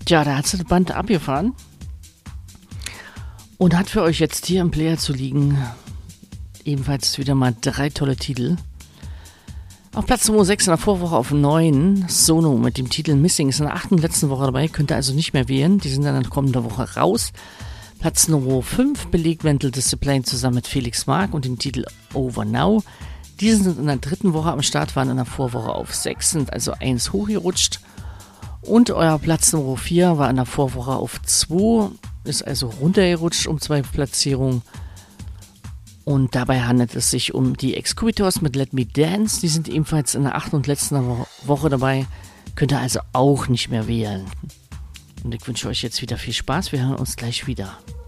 Tja, da hat sie das Band abgefahren und hat für euch jetzt hier im Player zu liegen ebenfalls wieder mal 3 tolle Titel. Auf Platz Nummer 6 in der Vorwoche auf 9, Sono mit dem Titel Missing ist in der 8. und letzten Woche dabei, könnt ihr also nicht mehr wählen, die sind dann in der kommenden Woche raus. Platz Nummer 5, Belegmental Discipline zusammen mit Felix Mark und dem Titel Over Now. Die sind in der 3. Woche am Start, waren in der Vorwoche auf 6, sind also 1 hochgerutscht. Und euer Platz Nummer 4 war in der Vorwoche auf 2, ist also runtergerutscht um 2 Platzierungen. Und dabei handelt es sich um die Excubitors mit Let Me Dance. Die sind ebenfalls in der 8. und letzten Woche dabei. Könnt ihr also auch nicht mehr wählen. Und ich wünsche euch jetzt wieder viel Spaß. Wir hören uns gleich wieder.